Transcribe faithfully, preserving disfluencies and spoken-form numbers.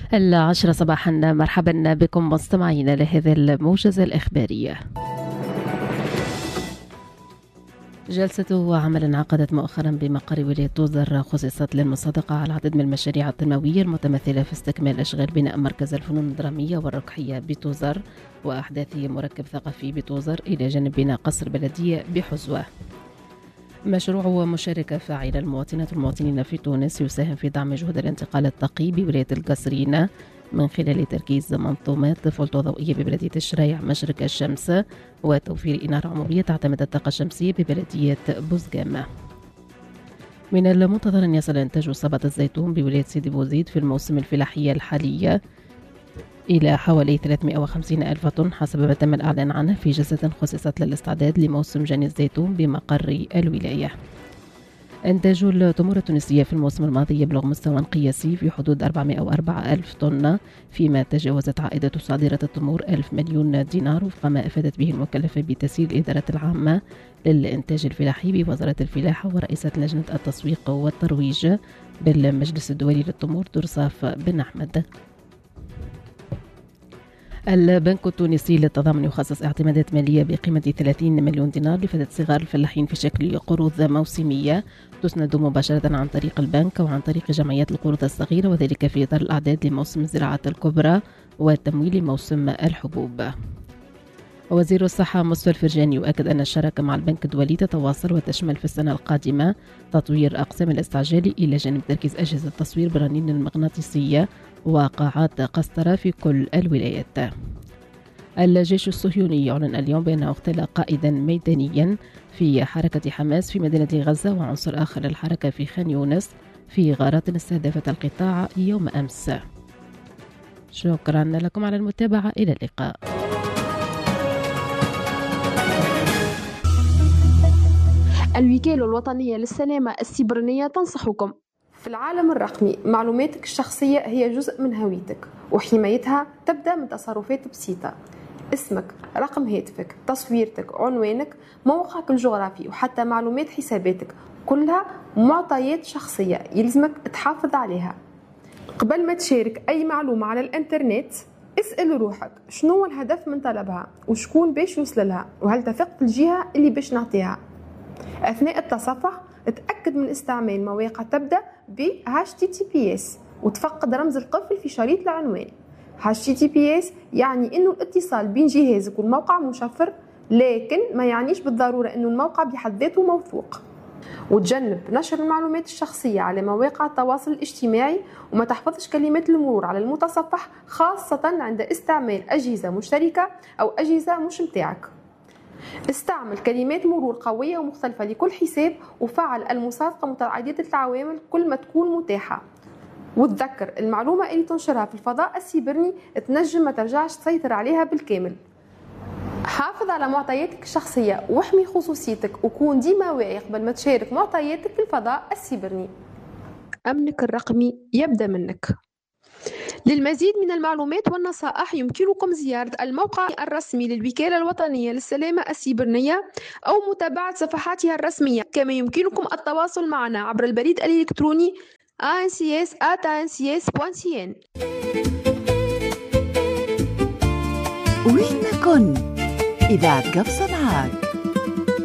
العشرة صباحا، مرحبا بكم مستمعينا لهذه الموجز الإخبارية. جلسة عمل انعقدت مؤخرا بمقر ولاية توزر خصصت للمصادقة على العديد من المشاريع التنموية المتمثلة في استكمال أشغال بناء مركز الفنون الدرامية والرقحية بتوزر وأحداث مركب ثقافي بتوزر إلى جانب بناء قصر بلدية بحزوة. مشروع مشاركة فاعلة المواطنات والمواطنين في تونس يساهم في دعم جهود الانتقال الثقي بولاية القصرين من خلال تركيز منظومات فولتو ضوئية ببلدية الشرايع مشرق الشمس وتوفير إنارة عمومية تعتمد الطاقة الشمسية ببلدية بوزقامة. من المنتظر أن يصل إنتاج صبت الزيتون بولاية سيدي بوزيد في الموسم الفلاحي الحالي إلى حوالي ثلاثمائة وخمسين ألف طن حسب ما تم الإعلان عنه في جلسة خصصت للاستعداد لموسم جني الزيتون بمقر الولاية. إنتاج التمور التونسية في الموسم الماضي يبلغ مستوى قياسي في حدود أربعمائة وأربعة ألف طن، فيما تجاوزت عائدة صادرة التمور ألف مليون دينار وفق ما أفادت به المكلفة بتسيير الإدارة العامة للإنتاج الفلاحي بوزارة الفلاحة ورئيسة لجنة التسويق والترويج بالمجلس الدولي للتمور درصاف بن أحمد. البنك التونسي للتضامن يخصص اعتمادات مالية بقيمة ثلاثين مليون دينار لفائدة صغار الفلاحين في شكل قروض موسمية تسند مباشرة عن طريق البنك أو عن طريق جمعيات القروض الصغيرة، وذلك في إطار الأعداد لموسم الزراعة الكبرى وتمويل موسم الحبوب. وزير الصحة مصطفى الفرجاني يؤكد أن الشراكة مع البنك الدولي تتواصل وتشمل في السنة القادمة تطوير أقسام الاستعجال إلى جانب تركيز أجهزة التصوير بالرنين المغناطيسية وقاعات قسطرة في كل الولايات. الجيش الصهيوني يعلن اليوم بأنه اغتال قائدا ميدانيا في حركة حماس في مدينة غزة وعنصر آخر للحركة في خان يونس في غارات استهدفت القطاع يوم أمس. شكرا لكم على المتابعة، إلى اللقاء. الوكالة الوطنية للسلامة السيبرانية تنصحكم: في العالم الرقمي معلوماتك الشخصية هي جزء من هويتك، وحمايتها تبدأ من تصرفات بسيطة: اسمك، رقم هاتفك، تصويرتك، عنوانك، موقعك الجغرافي، وحتى معلومات حساباتك، كلها معطيات شخصية يلزمك تحافظ عليها. قبل ما تشارك أي معلومة على الإنترنت اسأل روحك شنو هو الهدف من طلبها، وشكون باش يوصل لها، وهل تثق في الجهة اللي باش نعطيها. أثناء التصفح اتأكد من استعمال مواقع تبدأ ب إتش تي تي بي إس وتفقد رمز القفل في شريط العنوان. إتش تي تي بي إس يعني إنه الاتصال بين جهازك والموقع مشفر، لكن ما يعنيش بالضرورة إنه الموقع بحد ذاته موثوق. وتجنب نشر المعلومات الشخصية على مواقع التواصل الاجتماعي، وما تحفظش كلمات المرور على المتصفح خاصة عند استعمال أجهزة مشتركة أو أجهزة مش متاعك. استعمل كلمات مرور قوية ومختلفة لكل حساب، وفعل المصادقة متعددة العوامل كل ما تكون متاحة. وتذكر المعلومة اللي تنشرها في الفضاء السيبرني تنجم ما ترجعش تسيطر عليها بالكامل. حافظ على معطياتك الشخصية واحمي خصوصيتك، وكون ديما واعي قبل ما تشارك معطياتك في الفضاء السيبرني. أمنك الرقمي يبدأ منك. للمزيد من المعلومات والنصائح يمكنكم زيارة الموقع الرسمي للوكالة الوطنية للسلامة السيبرانية أو متابعة صفحاتها الرسمية، كما يمكنكم التواصل معنا عبر البريد الإلكتروني إيه إن سي إس آت إيه إن سي إس دوت سي إن. وين كن إذاعة قبصة معاك.